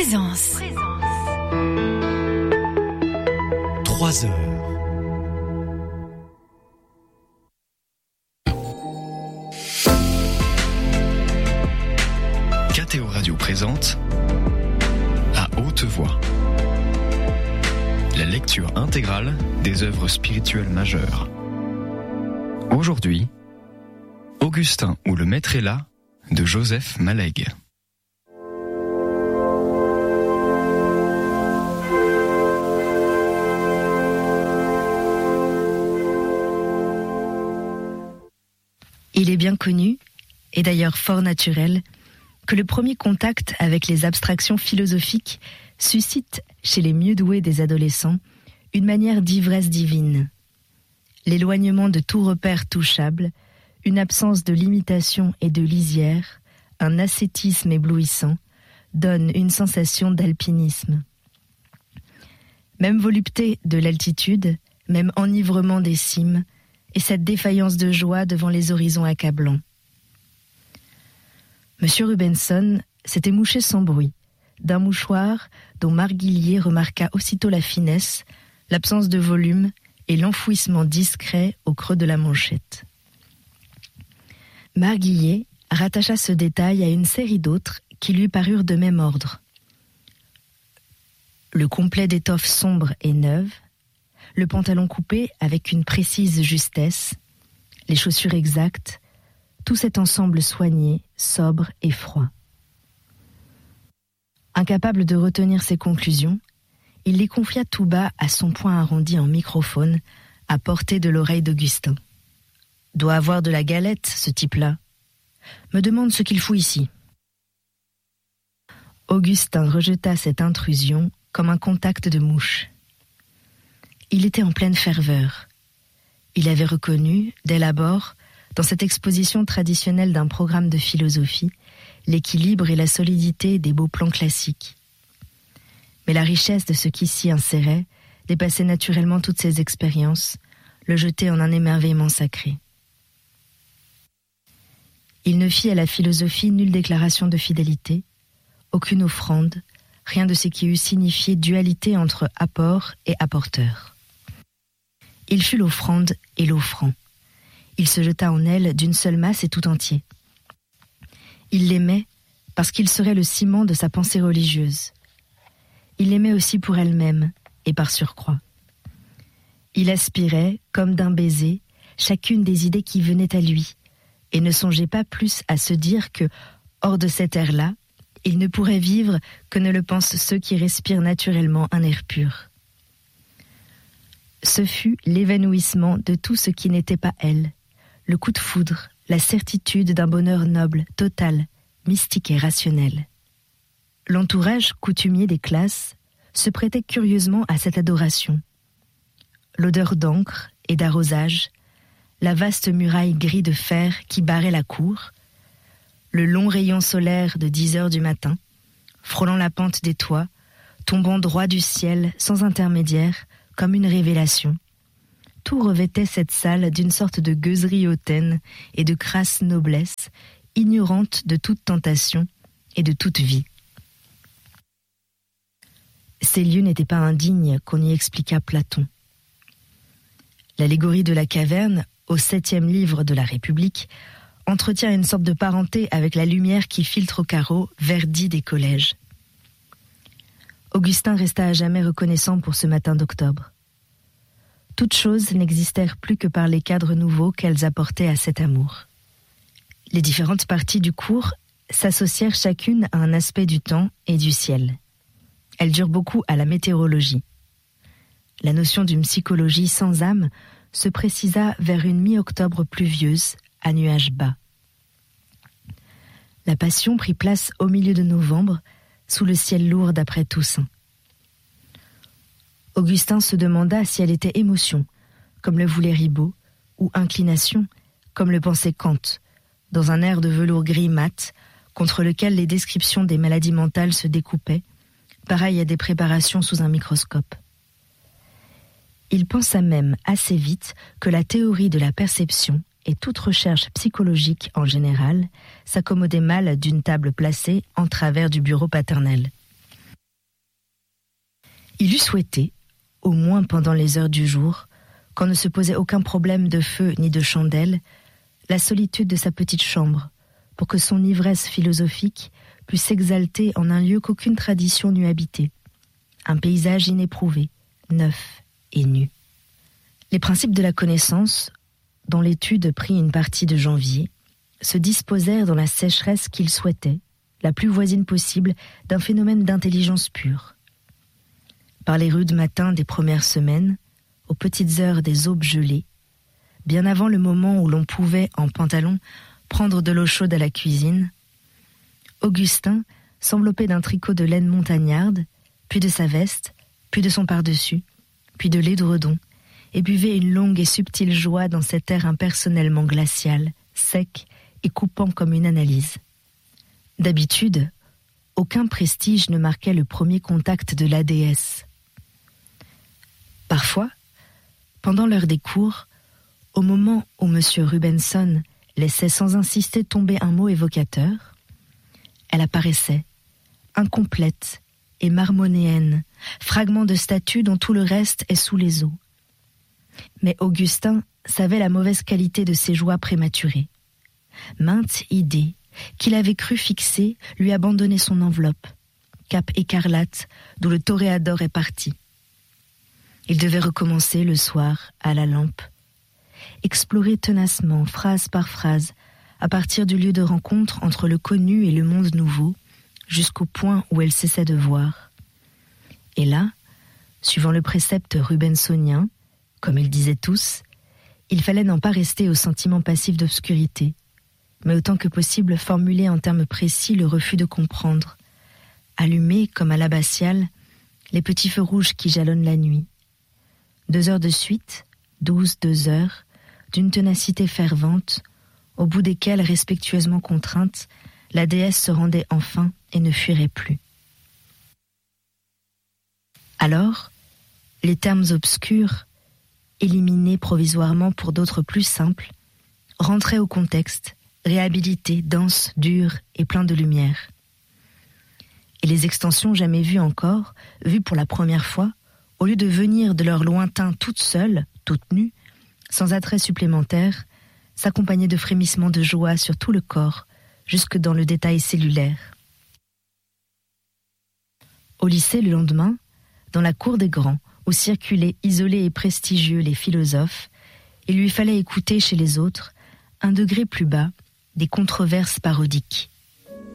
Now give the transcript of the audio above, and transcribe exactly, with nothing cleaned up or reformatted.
Présence. Trois heures. K T O Radio présente À haute voix la lecture intégrale des œuvres spirituelles majeures. Aujourd'hui, Augustin ou le Maître est là de Joseph Malègue. Il est bien connu, et d'ailleurs fort naturel, que le premier contact avec les abstractions philosophiques suscite, chez les mieux doués des adolescents, une manière d'ivresse divine. L'éloignement de tout repère touchable, une absence de limitation et de lisière, un ascétisme éblouissant, donnent une sensation d'alpinisme. Même volupté de l'altitude, même enivrement des cimes, et cette défaillance de joie devant les horizons accablants. Monsieur Rubenson s'était mouché sans bruit, d'un mouchoir dont Marguillier remarqua aussitôt la finesse, l'absence de volume et l'enfouissement discret au creux de la manchette. Marguillier rattacha ce détail à une série d'autres qui lui parurent de même ordre. Le complet d'étoffe sombre et neuve, le pantalon coupé avec une précise justesse, les chaussures exactes, tout cet ensemble soigné, sobre et froid. Incapable de retenir ses conclusions, il les confia tout bas à son poing arrondi en microphone, à portée de l'oreille d'Augustin. « Doit avoir de la galette, ce type-là. Me demande ce qu'il fout ici. » Augustin rejeta cette intrusion comme un contact de mouche. Il était en pleine ferveur. Il avait reconnu, dès l'abord, dans cette exposition traditionnelle d'un programme de philosophie, l'équilibre et la solidité des beaux plans classiques. Mais la richesse de ce qui s'y insérait dépassait naturellement toutes ses expériences, le jetait en un émerveillement sacré. Il ne fit à la philosophie nulle déclaration de fidélité, aucune offrande, rien de ce qui eût signifié dualité entre apport et apporteur. Il fut l'offrande et l'offrant. Il se jeta en elle d'une seule masse et tout entier. Il l'aimait parce qu'il serait le ciment de sa pensée religieuse. Il l'aimait aussi pour elle-même et par surcroît. Il aspirait, comme d'un baiser, chacune des idées qui venaient à lui, et ne songeait pas plus à se dire que, hors de cet air-là, il ne pourrait vivre que ne le pensent ceux qui respirent naturellement un air pur. Ce fut l'évanouissement de tout ce qui n'était pas elle, le coup de foudre, la certitude d'un bonheur noble, total, mystique et rationnel. L'entourage coutumier des classes se prêtait curieusement à cette adoration. L'odeur d'encre et d'arrosage, la vaste muraille gris de fer qui barrait la cour, le long rayon solaire de dix heures du matin, frôlant la pente des toits, tombant droit du ciel, sans intermédiaire, comme une révélation. Tout revêtait cette salle d'une sorte de gueuserie hautaine et de crasse noblesse, ignorante de toute tentation et de toute vie. Ces lieux n'étaient pas indignes qu'on y expliquât Platon. L'allégorie de la caverne, au septième livre de la République, entretient une sorte de parenté avec la lumière qui filtre au carreau, verdie des collèges. Augustin resta à jamais reconnaissant pour ce matin d'octobre. Toutes choses n'existèrent plus que par les cadres nouveaux qu'elles apportaient à cet amour. Les différentes parties du cours s'associèrent chacune à un aspect du temps et du ciel. Elles durent beaucoup à la météorologie. La notion d'une psychologie sans âme se précisa vers une mi-octobre pluvieuse, à nuages bas. La passion prit place au milieu de novembre, sous le ciel lourd d'après Toussaint. Augustin se demanda si elle était émotion, comme le voulait Ribot, ou inclination, comme le pensait Kant, dans un air de velours gris mat, contre lequel les descriptions des maladies mentales se découpaient, pareil à des préparations sous un microscope. Il pensa même assez vite que la théorie de la perception et toute recherche psychologique en général s'accommodait mal d'une table placée en travers du bureau paternel. Il eût souhaité, au moins pendant les heures du jour, quand ne se posait aucun problème de feu ni de chandelle, la solitude de sa petite chambre, pour que son ivresse philosophique puisse s'exalter en un lieu qu'aucune tradition n'eût habité, un paysage inéprouvé, neuf et nu. Les principes de la connaissance, dont l'étude prit une partie de janvier, se disposèrent dans la sécheresse qu'il souhaitait, la plus voisine possible d'un phénomène d'intelligence pure. Par les rudes matins des premières semaines, aux petites heures des aubes gelées, bien avant le moment où l'on pouvait, en pantalon, prendre de l'eau chaude à la cuisine, Augustin s'enveloppait d'un tricot de laine montagnarde, puis de sa veste, puis de son pardessus, puis de l'édredon, et buvait une longue et subtile joie dans cet air impersonnellement glacial, sec et coupant comme une analyse. D'habitude, aucun prestige ne marquait le premier contact de la déesse. Parfois, pendant l'heure des cours, au moment où M. Rubenson laissait sans insister tomber un mot évocateur, elle apparaissait, incomplète et marmonéenne, fragment de statue dont tout le reste est sous les eaux. Mais Augustin savait la mauvaise qualité de ses joies prématurées. Mainte idée qu'il avait cru fixée lui abandonnait son enveloppe, cape écarlate d'où le toréador est parti. Il devait recommencer le soir à la lampe, explorer tenacement, phrase par phrase, à partir du lieu de rencontre entre le connu et le monde nouveau, jusqu'au point où elle cessait de voir. Et là, suivant le précepte rubensonien, comme ils disaient tous, il fallait n'en pas rester au sentiment passif d'obscurité, mais autant que possible formuler en termes précis le refus de comprendre, allumer, comme à l'abbatiale, les petits feux rouges qui jalonnent la nuit. Deux heures de suite, douze deux heures, d'une ténacité fervente, au bout desquelles, respectueusement contrainte, la déesse se rendait enfin et ne fuirait plus. Alors, les termes obscurs, éliminés provisoirement pour d'autres plus simples, rentraient au contexte, réhabilités, denses, durs et pleins de lumière. Et les extensions jamais vues encore, vues pour la première fois, au lieu de venir de leur lointain toutes seules, toutes nues, sans attrait supplémentaire, s'accompagnaient de frémissements de joie sur tout le corps, jusque dans le détail cellulaire. Au lycée, le lendemain, dans la cour des grands, où circulaient isolés et prestigieux les philosophes, il lui fallait écouter chez les autres, un degré plus bas, des controverses parodiques.